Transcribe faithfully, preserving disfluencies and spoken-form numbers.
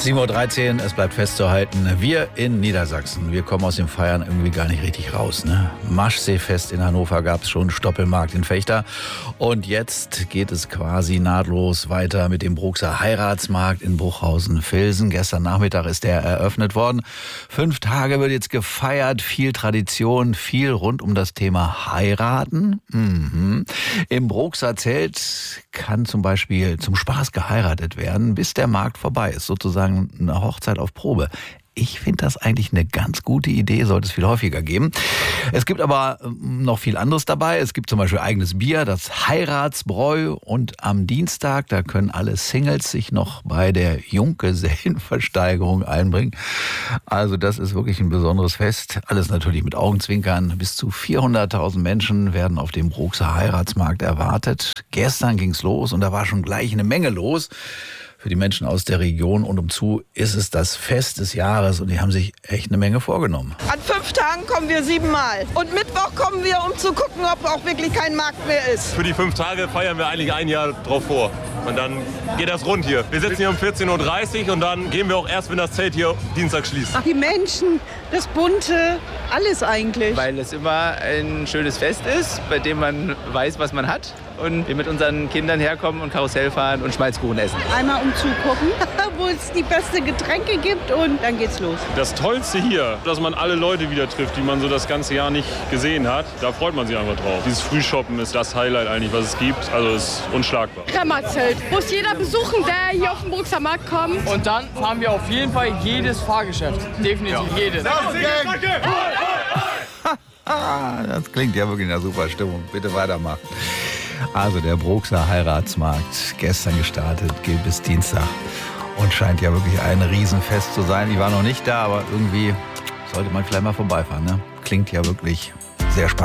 sieben Uhr dreizehn, es bleibt festzuhalten, wir in Niedersachsen, wir kommen aus dem Feiern irgendwie gar nicht richtig raus. Ne? Maschseefest in Hannover gab es schon, Stoppelmarkt in Vechta und jetzt geht es quasi nahtlos weiter mit dem Bruxer Heiratsmarkt in Bruchhausen-Vilsen. Gestern Nachmittag ist der eröffnet worden. Fünf Tage wird jetzt gefeiert, viel Tradition, viel rund um das Thema Heiraten. Mhm. Im Bruxer Zelt kann zum Beispiel zum Spaß geheiratet werden, bis der Markt vorbei ist, sozusagen eine Hochzeit auf Probe. Ich finde das eigentlich eine ganz gute Idee, sollte es viel häufiger geben. Es gibt aber noch viel anderes dabei. Es gibt zum Beispiel eigenes Bier, das Heiratsbräu. Und am Dienstag, da können alle Singles sich noch bei der Junggesellenversteigerung einbringen. Also das ist wirklich ein besonderes Fest. Alles natürlich mit Augenzwinkern. Bis zu vierhunderttausend Menschen werden auf dem Bruxer Heiratsmarkt erwartet. Gestern ging's los und da war schon gleich eine Menge los. Für die Menschen aus der Region und umzu ist es das Fest des Jahres und die haben sich echt eine Menge vorgenommen. An fünf Tagen kommen wir siebenmal und Mittwoch kommen wir, um zu gucken, ob auch wirklich kein Markt mehr ist. Für die fünf Tage feiern wir eigentlich ein Jahr drauf vor und dann geht das rund hier. Wir sitzen hier um vierzehn Uhr dreißig und dann gehen wir auch erst, wenn das Zelt hier Dienstag schließt. Die Menschen, das Bunte, alles eigentlich. Weil es immer ein schönes Fest ist, bei dem man weiß, was man hat. Und wir mit unseren Kindern herkommen und Karussell fahren und Schmalzkuchen essen. Einmal umzugucken, wo es die besten Getränke gibt und dann geht's los. Das Tollste hier, dass man alle Leute wieder trifft, die man so das ganze Jahr nicht gesehen hat. Da freut man sich einfach drauf. Dieses Frühshoppen ist das Highlight eigentlich, was es gibt. Also es ist unschlagbar. Kremmerzelt muss jeder besuchen, der hier auf den Bruxer Markt kommt. Und dann fahren wir auf jeden Fall jedes Fahrgeschäft. Definitiv ja. jedes. Das klingt ja wirklich eine super Stimmung. Bitte weitermachen. Also der Bruxer Heiratsmarkt, gestern gestartet, gilt bis Dienstag und scheint ja wirklich ein Riesenfest zu sein. Ich war noch nicht da, aber irgendwie sollte man vielleicht mal vorbeifahren. Ne? Klingt ja wirklich sehr spannend.